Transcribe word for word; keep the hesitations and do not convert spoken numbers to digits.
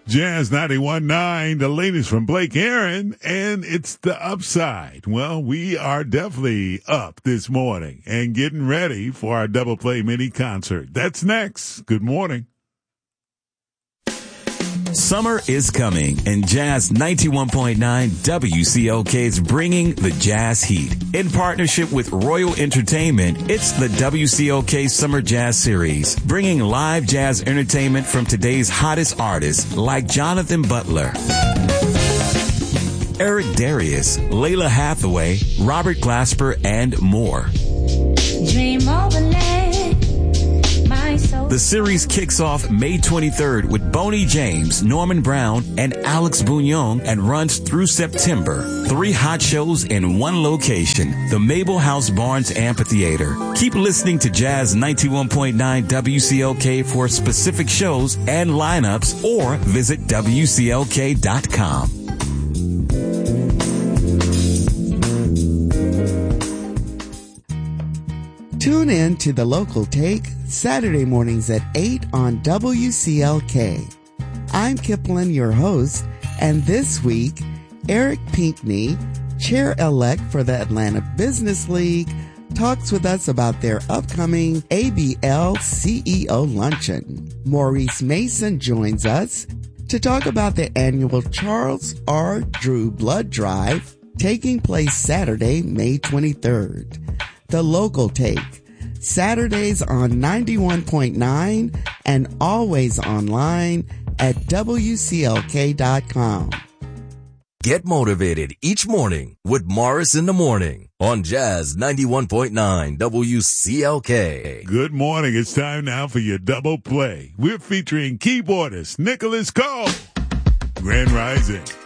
Jazz ninety-one point nine, the latest from Blake Aaron, and it's the upside. Well, we are definitely up this morning and getting ready for our double play mini concert. That's next. Good morning. Summer is coming, and Jazz ninety-one point nine W C L K is bringing the Jazz Heat. In partnership with Royal Entertainment, it's the W C L K Summer Jazz Series, bringing live jazz entertainment from today's hottest artists like Jonathan Butler, Eric Darius, Layla Hathaway, Robert Glasper, and more. Dream overlay. The series kicks off May twenty-third with Boney James, Norman Brown, and Alex Bouillon and runs through September. Three hot shows in one location, the Mabel House Barnes Amphitheater. Keep listening to Jazz ninety-one point nine W C L K for specific shows and lineups, or visit W C L K dot com. Tune in to The Local Take Saturday mornings at eight on W C L K. I'm Kipling, your host, and this week, Eric Pinkney, chair-elect for the Atlanta Business League, talks with us about their upcoming A B L C E O luncheon. Maurice Mason joins us to talk about the annual Charles R. Drew Blood Drive taking place Saturday, May twenty-third. The Local Take, Saturdays on ninety-one point nine and always online at W C L K dot com. Get motivated each morning with Morris in the Morning on Jazz ninety-one point nine W C L K. Good morning. It's time now for your double play. We're featuring keyboardist Nicholas Cole. Grand Rising.